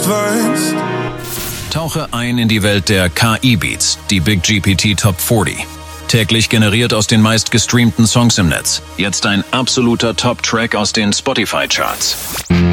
nicht weißt. Tauche ein in die Welt der KI-Beats, die Big GPT Top 40. Täglich generiert aus den meist gestreamten Songs im Netz. Jetzt ein absoluter Top-Track aus den Spotify-Charts.